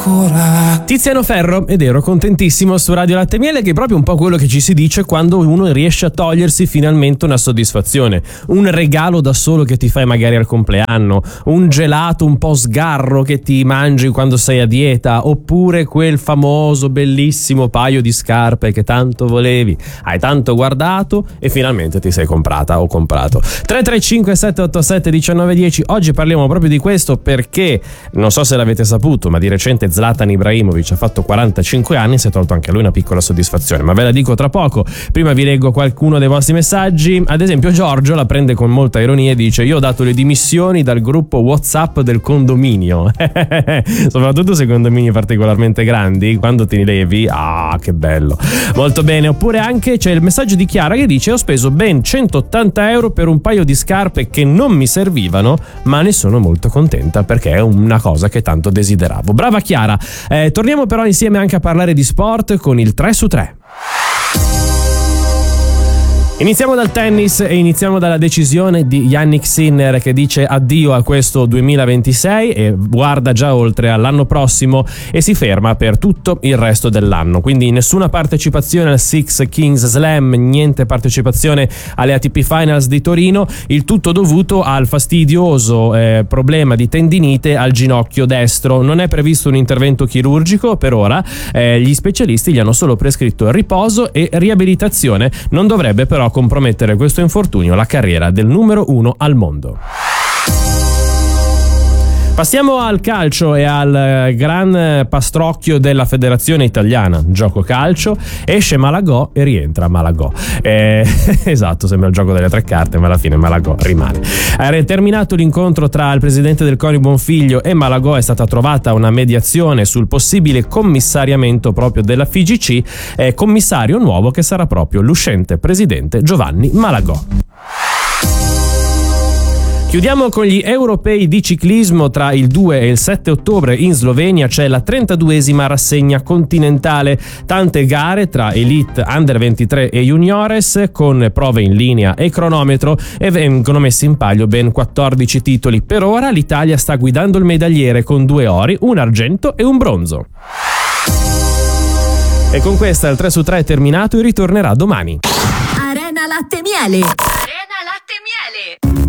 ancora. Tiziano Ferro, ed ero contentissimo su Radio Latte e Miele, che è proprio un po' quello che ci si dice quando uno riesce a togliersi finalmente una soddisfazione, un regalo da solo che ti fai magari al compleanno, un gelato un po' sgarro che ti mangi quando sei a dieta, oppure quel famoso bellissimo paio di scarpe che tanto volevi, hai tanto guardato e finalmente ti sei comprata o comprato. 335 787 1910. Oggi parliamo proprio di questo perché non so se l'avete saputo, ma di recente Zlatan Ibrahimovic ha fatto 45 anni, si è tolto anche lui una piccola soddisfazione, ma ve la dico tra poco. Prima vi leggo qualcuno dei vostri messaggi. Ad esempio Giorgio la prende con molta ironia e dice: io ho dato le dimissioni dal gruppo WhatsApp del condominio. Soprattutto se condomini particolarmente grandi, quando te ne levi, che bello, molto bene. Oppure anche c'è il messaggio di Chiara che dice: ho speso ben 180 euro per un paio di scarpe che non mi servivano, ma ne sono molto contenta perché è una cosa che tanto desideravo. Brava Chiara. Torniamo però insieme anche a parlare di sport con il 3 su 3. Iniziamo dal tennis e iniziamo dalla decisione di Jannik Sinner, che dice addio a questo 2026 e guarda già oltre all'anno prossimo e si ferma per tutto il resto dell'anno. Quindi nessuna partecipazione al Six Kings Slam, niente partecipazione alle ATP Finals di Torino, il tutto dovuto al fastidioso problema di tendinite al ginocchio destro. Non è previsto un intervento chirurgico per ora, gli specialisti gli hanno solo prescritto riposo e riabilitazione. Non dovrebbe però compromettere questo infortunio la carriera del numero 1 al mondo. Passiamo al calcio e al gran pastrocchio della federazione italiana. Gioco calcio, esce Malagò e rientra Malagò. Esatto, sembra il gioco delle tre carte, ma alla fine Malagò rimane. È terminato l'incontro tra il presidente del CONI Bonfiglio e Malagò, è stata trovata una mediazione sul possibile commissariamento proprio della FIGC, commissario nuovo che sarà proprio l'uscente presidente Giovanni Malagò. Chiudiamo con gli europei di ciclismo. Tra il 2 e il 7 ottobre in Slovenia c'è la 32esima rassegna continentale. Tante gare tra elite, under 23 e juniores, con prove in linea e cronometro, e vengono messi in palio ben 14 titoli. Per ora l'Italia sta guidando il medagliere con 2 ori, un argento e un bronzo. E con questa il 3 su 3 è terminato e ritornerà domani. Arena Latte e Miele.